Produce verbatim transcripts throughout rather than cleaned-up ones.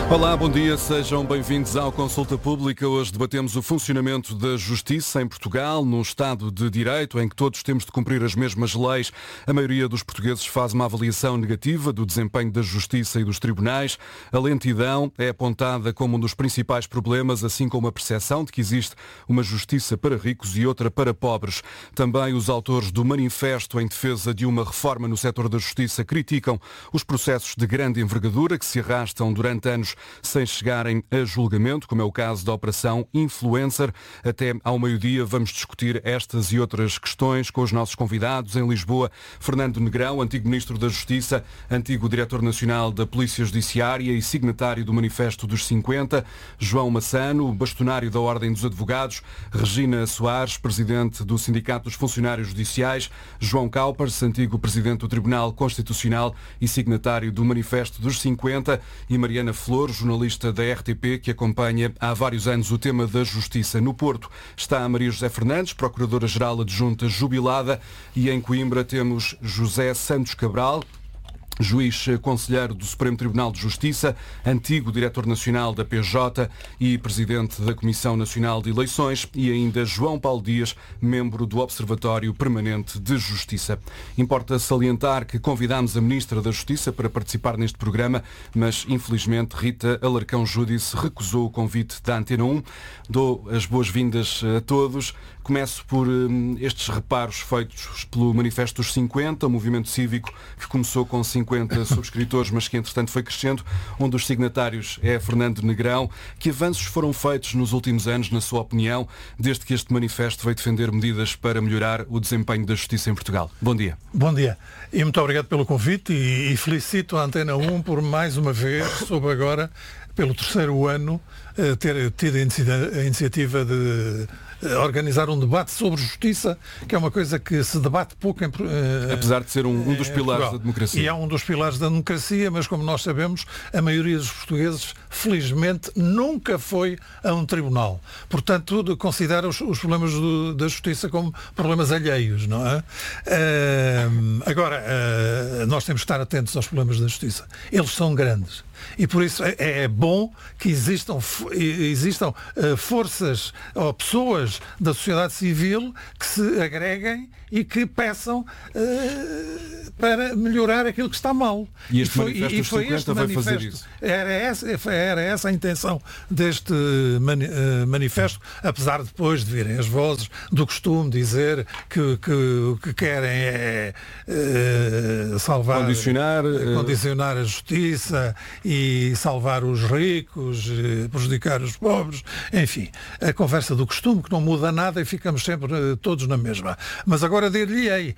Olá, bom dia, sejam bem-vindos ao Consulta Pública. Hoje debatemos o funcionamento da Justiça em Portugal, num Estado de Direito em que todos temos de cumprir as mesmas leis. A maioria dos portugueses faz uma avaliação negativa do desempenho da Justiça e dos tribunais. A lentidão é apontada como um dos principais problemas, assim como a percepção de que existe uma justiça para ricos e outra para pobres. Também os autores do manifesto em defesa de uma reforma no setor da Justiça criticam os processos de grande envergadura que se arrastam durante anos sem chegarem a julgamento, como é o caso da Operação Influencer. Até ao meio-dia vamos discutir estas e outras questões com os nossos convidados. Em Lisboa, Fernando Negrão, antigo Ministro da Justiça, antigo Diretor Nacional da Polícia Judiciária e signatário do Manifesto dos cinquenta. João Massano, bastonário da Ordem dos Advogados. Regina Soares, Presidente do Sindicato dos Funcionários Judiciais. João Caupers, antigo Presidente do Tribunal Constitucional e signatário do Manifesto dos cinquenta. E Mariana Flor, jornalista da R T P, que acompanha há vários anos o tema da justiça. No Porto está a Maria José Fernandes, Procuradora-Geral Adjunta jubilada, e em Coimbra temos José Santos Cabral, juiz conselheiro do Supremo Tribunal de Justiça, antigo diretor nacional da P J e presidente da Comissão Nacional de Eleições, e ainda João Paulo Dias, membro do Observatório Permanente de Justiça. Importa salientar que convidámos a Ministra da Justiça para participar neste programa, mas infelizmente Rita Alarcão Júdice recusou o convite da Antena um. Dou as boas-vindas a todos. Começo por um, estes reparos feitos pelo Manifesto dos cinquenta, um movimento cívico que começou com cinquenta subscritores, mas que entretanto foi crescendo. Um dos signatários é Fernando Negrão. Que avanços foram feitos nos últimos anos, na sua opinião, desde que este manifesto veio defender medidas para melhorar o desempenho da justiça em Portugal? Bom dia. Bom dia. E muito obrigado pelo convite e, e felicito a Antena um por mais uma vez, soube agora, pelo terceiro ano, ter tido a iniciativa de organizar um debate sobre justiça, que é uma coisa que se debate pouco em, uh, apesar de ser um, um dos pilares Portugal. Da democracia. E é um dos pilares da democracia, mas como nós sabemos, a maioria dos portugueses, felizmente, nunca foi a um tribunal. Portanto, considera os, os problemas do, da justiça como problemas alheios, não é? Uh, agora, uh, nós temos que estar atentos aos problemas da justiça. Eles são grandes. E por isso é, é bom que existam, existam uh, forças ou pessoas da sociedade civil que se agreguem e que peçam uh, para melhorar aquilo que está mal. E este e foi, manifesto e foi cinquenta este vai manifesto, fazer isso. Era essa, era essa a intenção deste mani, uh, manifesto, apesar de depois de virem as vozes do costume dizer que, que o que querem é uh, salvar, condicionar, uh... condicionar a justiça e salvar os ricos, prejudicar os pobres, enfim, a conversa do costume que não muda nada e ficamos sempre uh, todos na mesma. Mas agora dir-lhe-ei,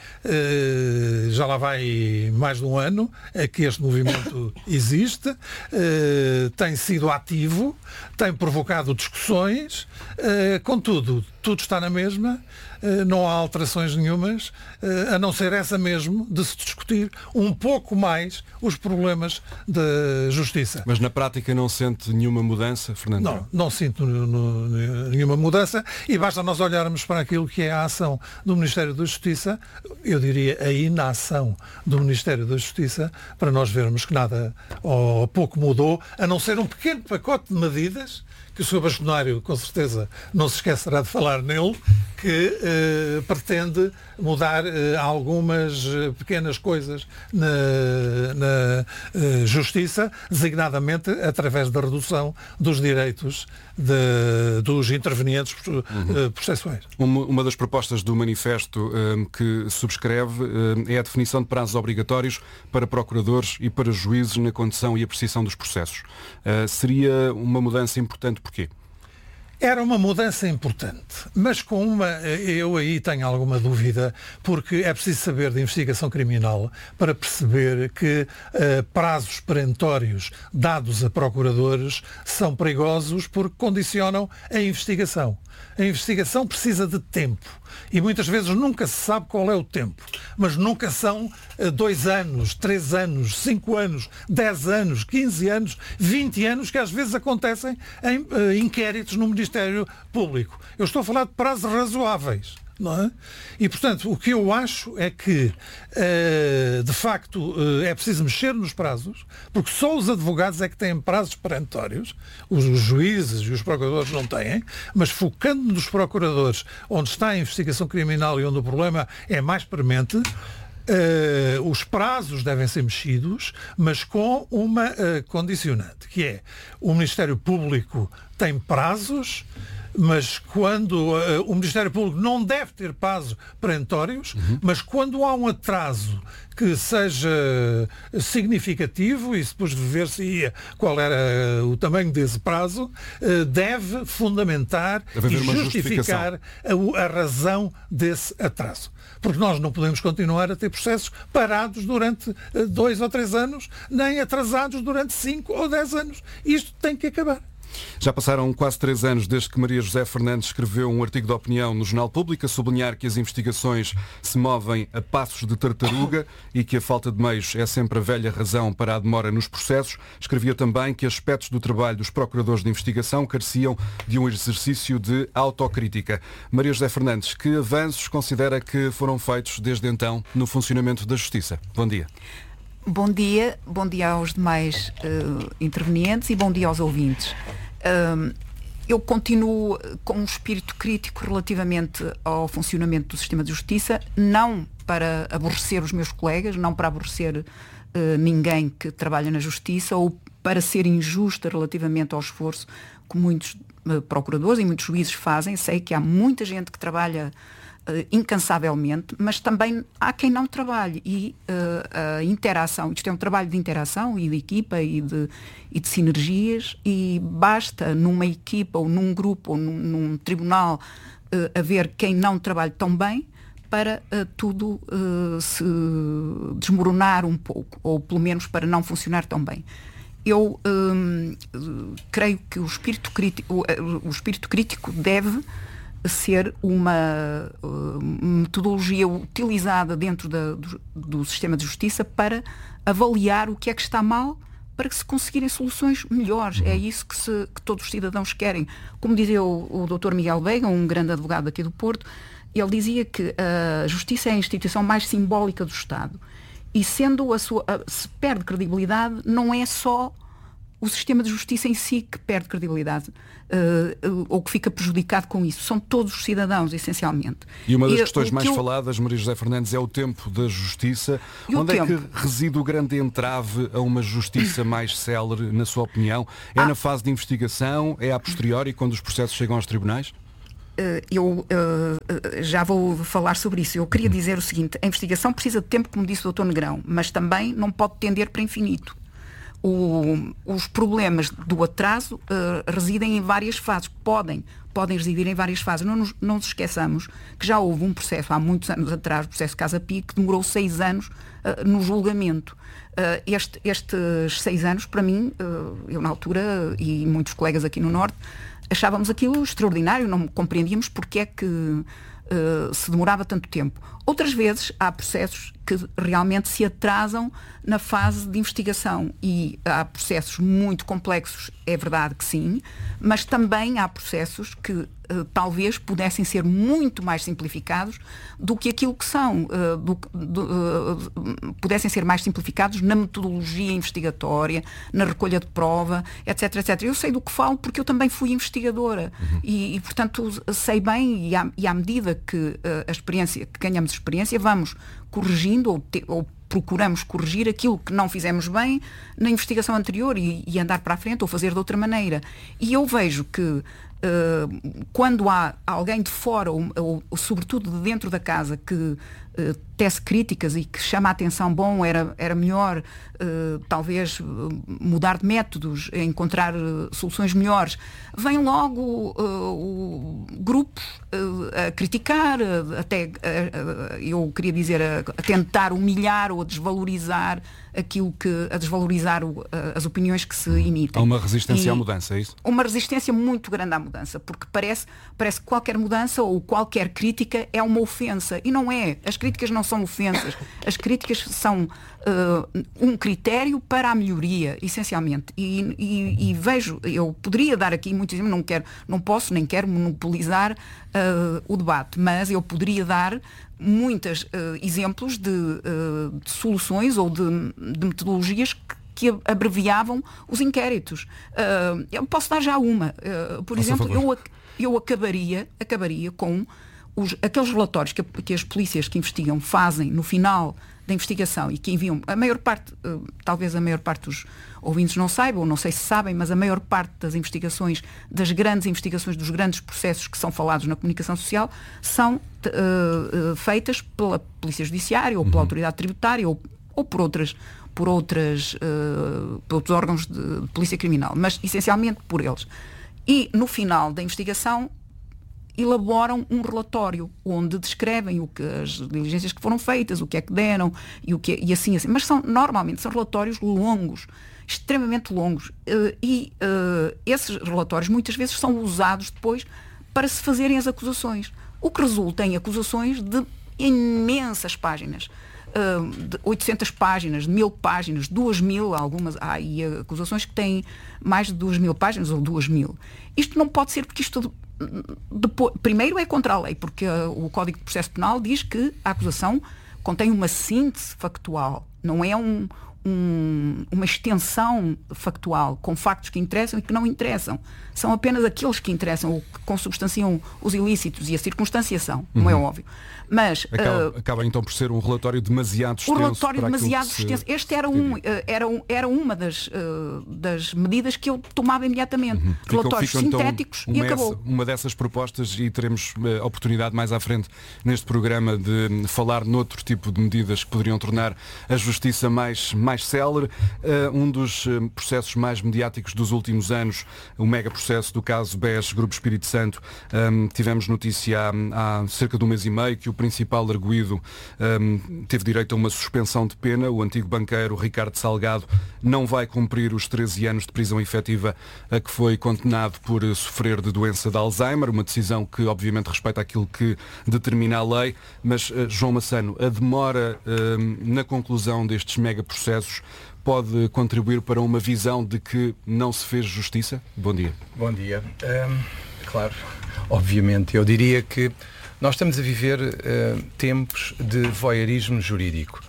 uh, já lá vai mais de um ano é que este movimento existe, uh, tem sido ativo, tem provocado discussões, uh, contudo, tudo está na mesma, uh, não há alterações nenhumas, uh, a não ser essa mesmo de se discutir um pouco mais os problemas da justiça. Mas na prática não sente nenhuma mudança, Fernando? Não, não sinto no, no, nenhuma mudança, e basta nós olharmos para aquilo que é a ação do Ministério da Justiça, eu diria a inação do Ministério da Justiça, para nós vermos que nada ou pouco mudou, a não ser um pequeno pacote de medidas que o senhor Bastonário, com certeza, não se esquecerá de falar nele, que eh, pretende mudar eh, algumas eh, pequenas coisas na, na eh, Justiça, designadamente através da redução dos direitos de, dos intervenientes uhum. eh, processuais. Uma, uma das propostas do manifesto eh, que subscreve eh, é a definição de prazos obrigatórios para procuradores e para juízes na condução e apreciação dos processos. Eh, seria uma mudança importante porquê? Era uma mudança importante, mas com uma, eu aí tenho alguma dúvida, porque é preciso saber de investigação criminal para perceber que uh, prazos perentórios dados a procuradores são perigosos porque condicionam a investigação. A investigação precisa de tempo e muitas vezes nunca se sabe qual é o tempo, mas nunca são dois anos, três anos, cinco anos, dez anos, quinze anos, vinte anos que às vezes acontecem em uh, inquéritos no Ministério Público. Eu estou a falar de prazos razoáveis. não é? E, portanto, o que eu acho é que, uh, de facto, uh, é preciso mexer nos prazos, porque só os advogados é que têm prazos perentórios, os, os juízes e os procuradores não têm, mas focando nos procuradores, onde está a investigação criminal e onde o problema é mais premente, uh, os prazos devem ser mexidos, mas com uma uh, condicionante, que é o Ministério Público tem prazos, mas quando uh, o Ministério Público não deve ter prazos perentórios, uhum. mas quando há um atraso que seja significativo, e depois de ver-se qual era o tamanho desse prazo, uh, deve fundamentar deve e justificar a, a razão desse atraso. Porque nós não podemos continuar a ter processos parados durante uh, dois ou três anos, nem atrasados durante cinco ou dez anos. Isto tem que acabar. Já passaram quase três anos desde que Maria José Fernandes escreveu um artigo de opinião no Jornal Público a sublinhar que as investigações se movem a passos de tartaruga e que a falta de meios é sempre a velha razão para a demora nos processos. Escrevia também que aspectos do trabalho dos procuradores de investigação careciam de um exercício de autocrítica. Maria José Fernandes, que avanços considera que foram feitos desde então no funcionamento da Justiça? Bom dia. Bom dia, bom dia aos demais uh, intervenientes e bom dia aos ouvintes. Uh, eu continuo com um espírito crítico relativamente ao funcionamento do sistema de justiça, não para aborrecer os meus colegas, não para aborrecer uh, ninguém que trabalha na justiça ou para ser injusta relativamente ao esforço que muitos uh, procuradores e muitos juízes fazem. Sei que há muita gente que trabalha Uh, incansavelmente, mas também há quem não trabalhe e uh, a interação, isto é um trabalho de interação e de equipa e de, e de sinergias, e basta numa equipa ou num grupo ou num, num tribunal uh, haver quem não trabalhe tão bem para uh, tudo uh, se desmoronar um pouco, ou pelo menos para não funcionar tão bem. Eu um, creio que o espírito crítico, o, o espírito crítico deve ser uma uh, metodologia utilizada dentro da, do, do sistema de justiça para avaliar o que é que está mal, para que se conseguirem soluções melhores. É isso que, se, que todos os cidadãos querem. Como dizia o, o doutor Miguel Veiga, um grande advogado aqui do Porto, ele dizia que a justiça é a instituição mais simbólica do Estado. E sendo a sua, a, se perde credibilidade, não é só o sistema de justiça em si que perde credibilidade uh, ou que fica prejudicado com isso. São todos os cidadãos, essencialmente. E uma das e, questões mais eu... faladas, Maria José Fernandes, é o tempo da justiça. E Onde é tempo? que reside o grande entrave a uma justiça mais célere, na sua opinião? É ah. na fase de investigação? É a posteriori, quando os processos chegam aos tribunais? Uh, eu uh, uh, já vou falar sobre isso. Eu queria dizer o seguinte: a investigação precisa de tempo, como disse o doutor Negrão, mas também não pode tender para infinito. O, os problemas do atraso uh, residem em várias fases, podem, podem residir em várias fases. Não nos, não nos esqueçamos que já houve um processo há muitos anos atrás, o processo Casa Pia, que demorou seis anos uh, no julgamento. Uh, este, estes seis anos, para mim, uh, eu na altura e muitos colegas aqui no Norte, achávamos aquilo extraordinário, não compreendíamos porque é que uh, se demorava tanto tempo. Outras vezes há processos que realmente se atrasam na fase de investigação e há processos muito complexos, é verdade que sim, mas também há processos que uh, talvez pudessem ser muito mais simplificados do que aquilo que são, uh, do, do, uh, pudessem ser mais simplificados na metodologia investigatória, na recolha de prova, etc, etcétera. Eu sei do que falo porque eu também fui investigadora uhum. e, e, portanto, sei bem e à, e à medida que uh, a experiência, que ganhamos experiência, vamos corrigindo ou, te, ou procuramos corrigir aquilo que não fizemos bem na investigação anterior e, e andar para a frente ou fazer de outra maneira. E eu vejo que uh, quando há alguém de fora ou, ou, ou sobretudo de dentro da casa que uh, tece críticas e que chama a atenção, bom, era, era melhor uh, talvez uh, mudar de métodos, encontrar uh, soluções melhores, vem logo uh, grupos uh, a criticar, uh, até uh, uh, eu queria dizer a, a tentar humilhar ou a desvalorizar aquilo que, a desvalorizar o, uh, as opiniões que se emitem. Há uma resistência e à mudança, é isso? Uma resistência muito grande à mudança. mudança, porque parece, parece que qualquer mudança ou qualquer crítica é uma ofensa, e não é. As críticas não são ofensas, as críticas são uh, um critério para a melhoria, essencialmente, e, e, e vejo, eu poderia dar aqui muitos exemplos, não quero, não posso nem quero monopolizar uh, o debate, mas eu poderia dar muitos uh, exemplos de, uh, de soluções ou de, de metodologias que que abreviavam os inquéritos. Uh, eu posso dar já uma. Uh, por exemplo, eu, eu acabaria, acabaria com os, aqueles relatórios que, que as polícias que investigam fazem no final da investigação e que enviam, a maior parte, uh, talvez a maior parte dos ouvintes não saibam, ou não sei se sabem, mas a maior parte das investigações, das grandes investigações, dos grandes processos que são falados na comunicação social, são uh, uh, feitas pela Polícia Judiciária, ou pela uhum. Autoridade Tributária, ou, ou por outras por, outras, uh, por outros órgãos de, de polícia criminal, mas essencialmente por eles. E no final da investigação elaboram um relatório onde descrevem o que, as diligências que foram feitas, o que é que deram e, o que, e assim, assim. Mas são, normalmente são relatórios longos, extremamente longos. Uh, e uh, esses relatórios muitas vezes são usados depois para se fazerem as acusações. O que resulta em acusações de imensas páginas. Uh, de oitocentas páginas, de mil páginas, duas mil, algumas, há aí acusações que têm mais de duas mil páginas ou duas mil. Isto não pode ser porque isto depois, primeiro é contra a lei, porque uh, o Código de Processo Penal diz que a acusação contém uma síntese factual, não é um, um, uma extensão factual com factos que interessam e que não interessam. São apenas aqueles que interessam ou que consubstanciam os ilícitos e a circunstanciação, como uhum. é óbvio. Mas acaba, uh, acaba então por ser um relatório demasiado extenso. Um relatório demasiado se... extenso. Este era, um, era, um, era uma das, uh, das medidas que eu tomava imediatamente. Uhum. Relatórios ficam, ficam, sintéticos então, e acabou. Essa, uma dessas propostas, e teremos uh, oportunidade mais à frente neste programa de falar noutro tipo de medidas que poderiam tornar a justiça mais, mais célere. Uh, um dos uh, processos mais mediáticos dos últimos anos, o mega processo do caso B E S Grupo Espírito Santo. Um, tivemos notícia há, há cerca de um mês e meio que o principal arguido um, teve direito a uma suspensão de pena. O antigo banqueiro Ricardo Salgado não vai cumprir os treze anos de prisão efetiva a que foi condenado por sofrer de doença de Alzheimer, uma decisão que obviamente respeita aquilo que determina a lei, mas uh, João Massano, a demora uh, na conclusão destes mega processos pode contribuir para uma visão de que não se fez justiça? Bom dia. Bom dia. Um, claro, obviamente, eu diria que nós estamos a viver uh, tempos de voyeurismo jurídico.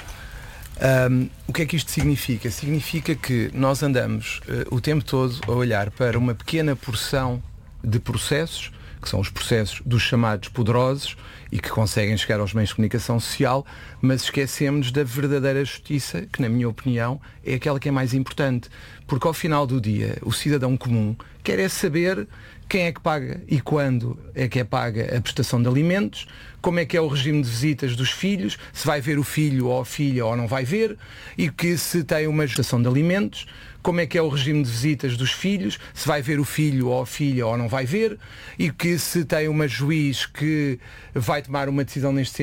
Um, o que é que isto significa? Significa que nós andamos uh, o tempo todo a olhar para uma pequena porção de processos, que são os processos dos chamados poderosos e que conseguem chegar aos meios de comunicação social, mas esquecemos da verdadeira justiça, que na minha opinião é aquela que é mais importante, porque ao final do dia o cidadão comum quer é saber quem é que paga e quando é que é paga a prestação de alimentos, como é que é o regime de visitas dos filhos, se vai ver o filho ou a filha ou não vai ver, e que se tem uma prestação de alimentos, como é que é o regime de visitas dos filhos, se vai ver o filho ou a filha ou não vai ver, e que se tem uma juiz que vai tomar uma decisão neste sentido.